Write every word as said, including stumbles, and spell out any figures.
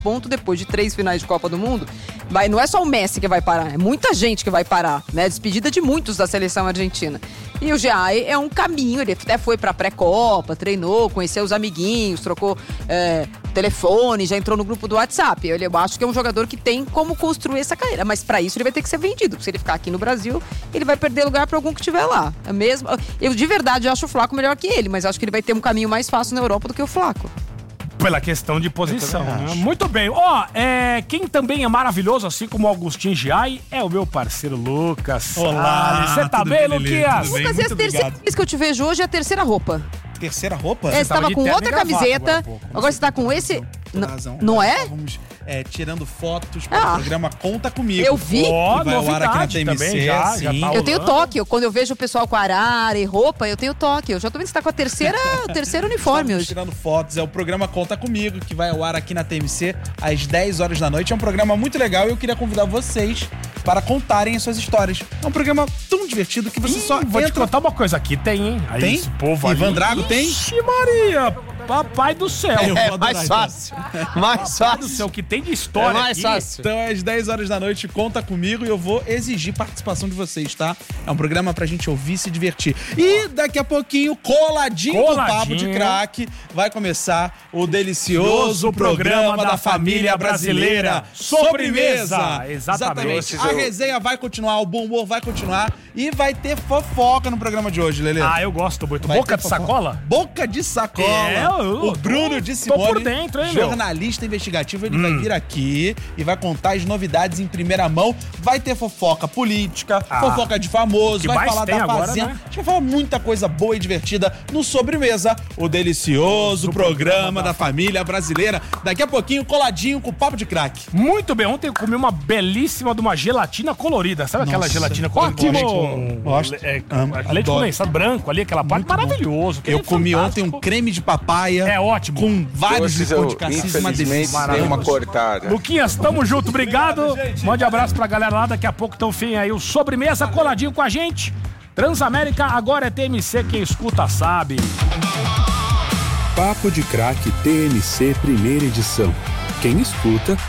ponto depois de três finais de Copa do Mundo, vai, não é só o Messi que vai parar, é muita gente que vai parar, né? Despedida de muitos da seleção argentina. E o Giai é um caminho, ele até foi pra pré-copa, treinou, conheceu os amiguinhos, trocou é, telefone, já entrou no grupo do WhatsApp. Eu, eu acho que é um jogador que tem como construir essa carreira, mas pra isso ele vai ter que ser vendido, porque se ele ficar aqui no Brasil, ele vai perder lugar pra algum que estiver lá. É mesmo, eu de verdade acho o Flaco melhor que ele, mas acho que ele vai ter um caminho mais fácil na Europa do que o Flaco. Pela questão de posição, né? Muito bem. Ó, é, quem também é maravilhoso, assim como o Augustin Giai, é o meu parceiro Lucas. Olá, Você tá bem, Luquinhas? Lucas, e a terceira vez que eu te vejo hoje é a terceira roupa. Terceira roupa? É, você tava com outra camiseta, agora, agora você tá com esse... Não, não é? Estávamos é, tirando fotos para ah, o programa Conta Comigo. Eu vi. Oh, que vai ao ar aqui na T M C. Também, já, já tá eu tenho toque. Eu, quando eu vejo o pessoal com arara e roupa, eu tenho toque. Eu já tô vendo que você tá com a terceira, o terceiro uniforme hoje. Tirando fotos. É o programa Conta Comigo, que vai ao ar aqui na T M C às dez horas da noite. É um programa muito legal e eu queria convidar vocês para contarem as suas histórias. É um programa tão divertido que você Ih, só Vou entra... te contar uma coisa aqui. Tem, hein? Aí tem? Esse povo Ivan ali... Drago tem? Ixi, Maria! Papai do céu. É mais fácil. Mais Papai do fácil. céu, que tem de história É mais aqui. fácil. Então, às dez horas da noite, Conta Comigo e eu vou exigir participação de vocês, tá? É um programa pra gente ouvir e se divertir. E daqui a pouquinho, coladinho, Coladinho. do Papo de Craque, vai começar o delicioso programa da família brasileira. Sobremesa! Exatamente. A resenha vai continuar, o bom humor vai continuar e vai ter fofoca no programa de hoje, Lelê. Ah, eu gosto muito. Vai Boca ter de fofoca. sacola? Boca de sacola. É, eu- o Bruno tô- de tô por Simone, dentro, hein, meu? jornalista investigativo, ele Hum. vai vir aqui e vai contar as novidades em primeira mão. Vai ter fofoca política, Ah, fofoca de famoso, que vai mais falar tem da agora, Fazenda. né? A gente vai falar muita coisa boa e divertida no Sobremesa, o delicioso Do programa, programa da, da família brasileira. Daqui a pouquinho, coladinho com o Papo de Craque. Muito bem. Ontem eu comi uma belíssima de uma gelatina colorida. Sabe aquela Nossa. gelatina colorida? Ótimo. Com Gosto. É, Amo. leite Adoro. condensado branco ali, aquela parte. Maravilhoso. Eu aquele comi fantástico. ontem um creme de papaya. É ótimo. Com vários Doces, licor eu, de cassis, uma infelizmente, delícia. dei uma cortada. Luquinhas, tamo junto, obrigado. Mande abraço pra galera lá, daqui a pouco tão fim aí o Sobremesa coladinho com a gente. Transamérica, agora é T M C, quem escuta sabe. Papo de Craque T M C primeira edição. Quem escuta